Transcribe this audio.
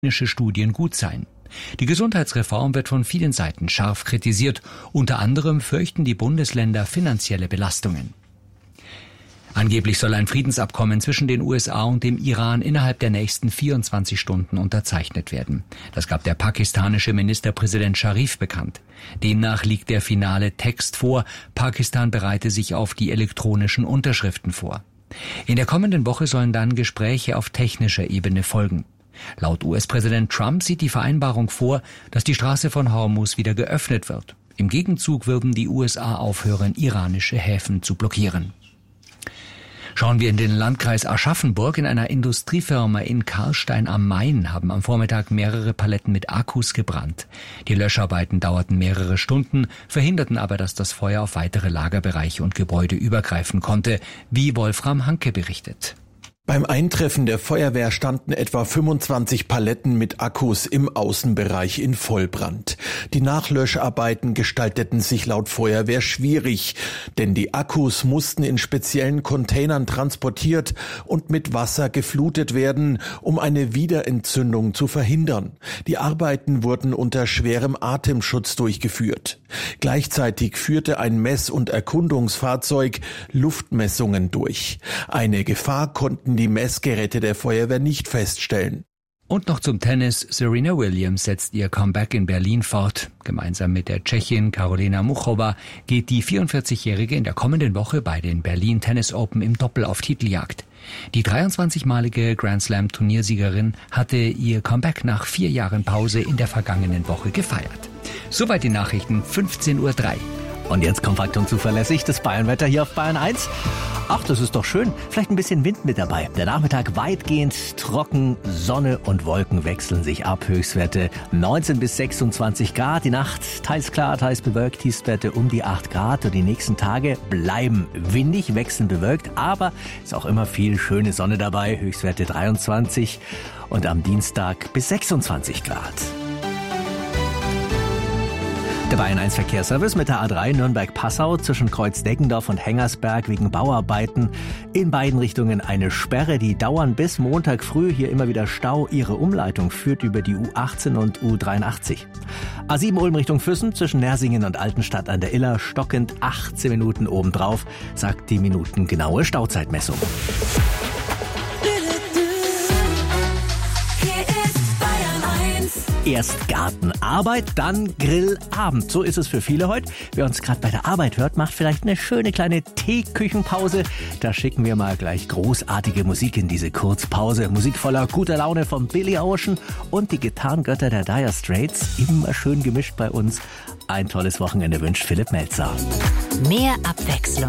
klinische Studien gut seien. Die Gesundheitsreform wird von vielen Seiten scharf kritisiert. Unter anderem fürchten die Bundesländer finanzielle Belastungen. Angeblich soll ein Friedensabkommen zwischen den USA und dem Iran innerhalb der nächsten 24 Stunden unterzeichnet werden. Das gab der pakistanische Ministerpräsident Sharif bekannt. Demnach liegt der finale Text vor. Pakistan bereite sich auf die elektronischen Unterschriften vor. In der kommenden Woche sollen dann Gespräche auf technischer Ebene folgen. Laut US-Präsident Trump sieht die Vereinbarung vor, dass die Straße von Hormuz wieder geöffnet wird. Im Gegenzug würden die USA aufhören, iranische Häfen zu blockieren. Schauen wir in den Landkreis Aschaffenburg. In einer Industriefirma in Karlstein am Main haben am Vormittag mehrere Paletten mit Akkus gebrannt. Die Löscharbeiten dauerten mehrere Stunden, verhinderten aber, dass das Feuer auf weitere Lagerbereiche und Gebäude übergreifen konnte, wie Wolfram Hanke berichtet. Beim Eintreffen der Feuerwehr standen etwa 25 Paletten mit Akkus im Außenbereich in Vollbrand. Die Nachlöscharbeiten gestalteten sich laut Feuerwehr schwierig, denn die Akkus mussten in speziellen Containern transportiert und mit Wasser geflutet werden, um eine Wiederentzündung zu verhindern. Die Arbeiten wurden unter schwerem Atemschutz durchgeführt. Gleichzeitig führte ein Mess- und Erkundungsfahrzeug Luftmessungen durch. Eine Gefahr konnten die Messgeräte der Feuerwehr nicht feststellen. Und noch zum Tennis. Serena Williams setzt ihr Comeback in Berlin fort. Gemeinsam mit der Tschechin Karolina Muchova geht die 44-Jährige in der kommenden Woche bei den Berlin Tennis Open im Doppel auf Titeljagd. Die 23-malige Grand Slam Turniersiegerin hatte ihr Comeback nach 4 Jahren Pause in der vergangenen Woche gefeiert. Soweit die Nachrichten, 15:03 Uhr. Und jetzt kompakt und zuverlässig das Bayernwetter hier auf Bayern 1. Ach, das ist doch schön. Vielleicht ein bisschen Wind mit dabei. Der Nachmittag weitgehend trocken, Sonne und Wolken wechseln sich ab. Höchstwerte 19 bis 26 Grad. Die Nacht teils klar, teils bewölkt. Tiefstwerte um die 8 Grad. Und die nächsten Tage bleiben windig, wechseln bewölkt. Aber ist auch immer viel schöne Sonne dabei. Höchstwerte 23 und am Dienstag bis 26 Grad. Der Bayern 1 Verkehrsservice mit der A3 Nürnberg-Passau zwischen Kreuz-Deggendorf und Hengersberg wegen Bauarbeiten. In beiden Richtungen eine Sperre, die dauern bis Montag früh. Hier immer wieder Stau. Ihre Umleitung führt über die U18 und U83. A7 Ulm Richtung Füssen zwischen Nersingen und Altenstadt an der Iller stockend 18 Minuten obendrauf, sagt die minutengenaue Stauzeitmessung. Erst Gartenarbeit, dann Grillabend. So ist es für viele heute. Wer uns gerade bei der Arbeit hört, macht vielleicht eine schöne kleine Teeküchenpause. Da schicken wir mal gleich großartige Musik in diese Kurzpause. Musik voller guter Laune von Billy Ocean und die Gitarrengötter der Dire Straits. Immer schön gemischt bei uns. Ein tolles Wochenende wünscht Philipp Melzer. Mehr Abwechslung